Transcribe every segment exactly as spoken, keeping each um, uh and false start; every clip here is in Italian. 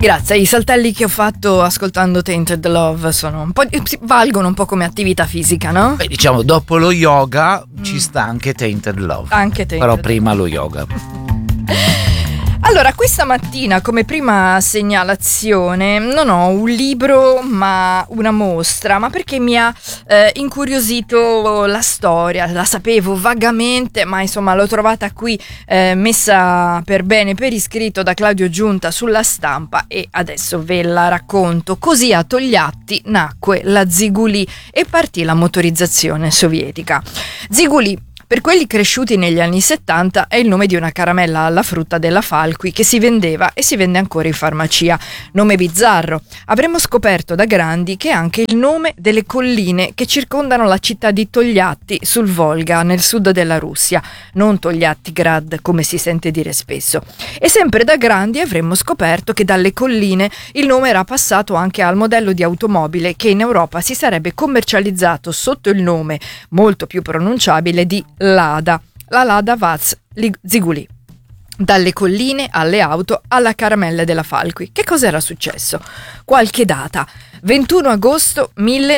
Grazie, i saltelli che ho fatto ascoltando Tainted Love sono un po', valgono un po' come attività fisica, no? Beh, diciamo, dopo lo yoga mm. ci sta anche Tainted Love. Anche Tainted Però Love. prima lo yoga. Allora, questa mattina come prima segnalazione non ho un libro ma una mostra, ma perché mi ha eh, incuriosito la storia, la sapevo vagamente, ma insomma l'ho trovata qui eh, messa per bene, per iscritto da Claudio Giunta sulla Stampa e adesso ve la racconto. Così a Togliatti nacque la Zigulì e partì la motorizzazione sovietica. Zigulì, per quelli cresciuti negli anni settanta, è il nome di una caramella alla frutta della Falqui che si vendeva e si vende ancora in farmacia. Nome bizzarro. Avremmo scoperto da grandi che è anche il nome delle colline che circondano la città di Togliatti sul Volga, nel sud della Russia. Non Togliattigrad, come si sente dire spesso. E sempre da grandi avremmo scoperto che dalle colline il nome era passato anche al modello di automobile che in Europa si sarebbe commercializzato sotto il nome, molto più pronunciabile, di Lada, la Lada Vaz Zigulì. Dalle colline alle auto alla caramella della Falqui. Che cos'era successo? Qualche data. ventuno agosto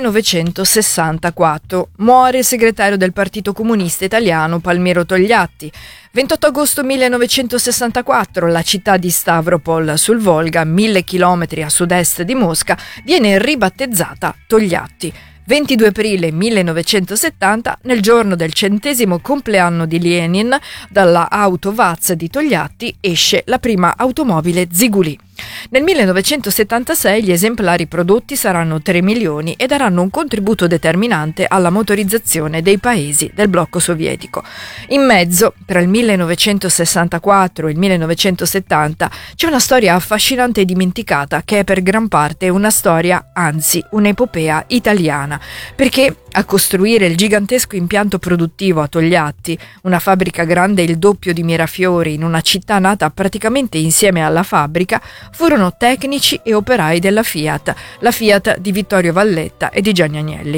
millenovecentosessantaquattro. Muore il segretario del Partito Comunista Italiano Palmiro Togliatti. ventotto agosto millenovecentosessantaquattro. La città di Stavropol sul Volga, mille chilometri a sud-est di Mosca, viene ribattezzata Togliatti. ventidue aprile millenovecentosettanta, nel giorno del centesimo compleanno di Lenin, dalla auto Vaz di Togliatti esce la prima automobile Zigulì. Nel millenovecentosettantasei gli esemplari prodotti saranno tre milioni e daranno un contributo determinante alla motorizzazione dei paesi del blocco sovietico. In mezzo, tra il millenovecentosessantaquattro e il millenovecentosettanta, c'è una storia affascinante e dimenticata che è per gran parte una storia, anzi un'epopea italiana, perché a costruire il gigantesco impianto produttivo a Togliatti, una fabbrica grande il doppio di Mirafiori in una città nata praticamente insieme alla fabbrica, furono tecnici e operai della Fiat, la Fiat di Vittorio Valletta e di Gianni Agnelli.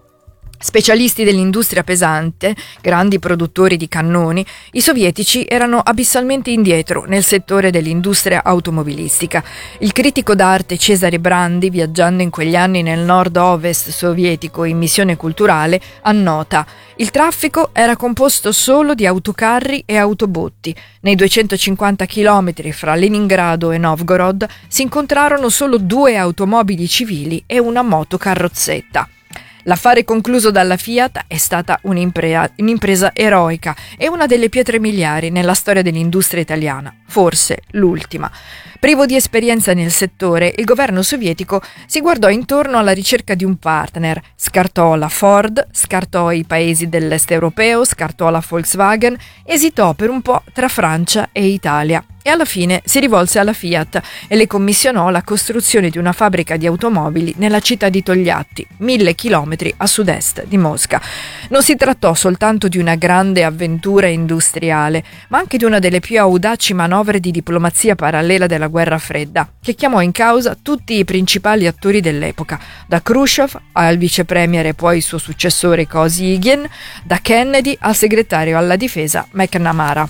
Specialisti dell'industria pesante, grandi produttori di cannoni, i sovietici erano abissalmente indietro nel settore dell'industria automobilistica. Il critico d'arte Cesare Brandi, viaggiando in quegli anni nel nord-ovest sovietico in missione culturale, annota: il traffico era composto solo di autocarri e autobotti. Nei duecentocinquanta chilometri fra Leningrado e Novgorod si incontrarono solo due automobili civili e una motocarrozzetta. L'affare concluso dalla Fiat è stata un'impre- un'impresa eroica e una delle pietre miliari nella storia dell'industria italiana, forse l'ultima. Privo di esperienza nel settore, il governo sovietico si guardò intorno alla ricerca di un partner. Scartò la Ford, scartò i paesi dell'est europeo, scartò la Volkswagen, esitò per un po' tra Francia e Italia. E alla fine si rivolse alla Fiat e le commissionò la costruzione di una fabbrica di automobili nella città di Togliatti, mille chilometri a sud-est di Mosca. Non si trattò soltanto di una grande avventura industriale, ma anche di una delle più audaci manovre di diplomazia parallela della guerra fredda, che chiamò in causa tutti i principali attori dell'epoca, da Khrushchev al vicepremier e poi suo successore Kosygin, da Kennedy al segretario alla difesa McNamara.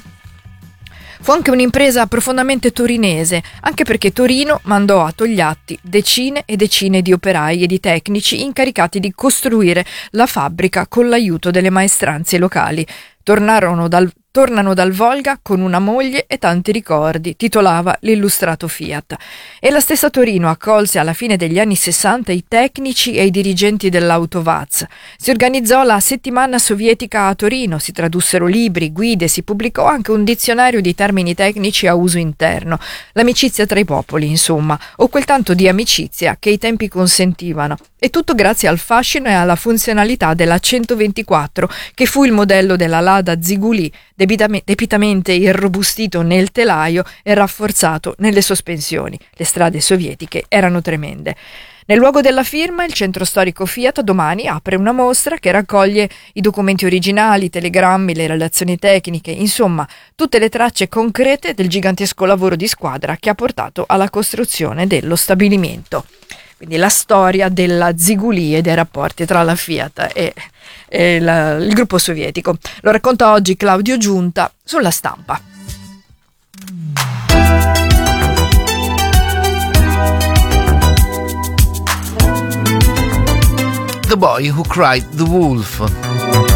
Fu anche un'impresa profondamente torinese, anche perché Torino mandò a Togliatti decine e decine di operai e di tecnici incaricati di costruire la fabbrica con l'aiuto delle maestranze locali. Tornarono dal Tornano dal Volga con una moglie e tanti ricordi, titolava l'illustrato Fiat. E la stessa Torino accolse alla fine degli anni sessanta i tecnici e i dirigenti dell'Auto Vaz. Si organizzò la settimana sovietica a Torino, si tradussero libri, guide, si pubblicò anche un dizionario di termini tecnici a uso interno. L'amicizia tra i popoli, insomma, o quel tanto di amicizia che i tempi consentivano. E tutto grazie al fascino e alla funzionalità della centoventiquattro, che fu il modello della Lada Zigulì, debitamente irrobustito nel telaio e rafforzato nelle sospensioni. Le strade sovietiche erano tremende. Nel luogo della firma, il centro storico Fiat domani apre una mostra che raccoglie i documenti originali, i telegrammi, le relazioni tecniche, insomma, tutte le tracce concrete del gigantesco lavoro di squadra che ha portato alla costruzione dello stabilimento. Quindi la storia della Zigulì e dei rapporti tra la Fiat e, e la, il gruppo sovietico. Lo racconta oggi Claudio Giunta sulla Stampa. The Boy Who Cried the Wolf.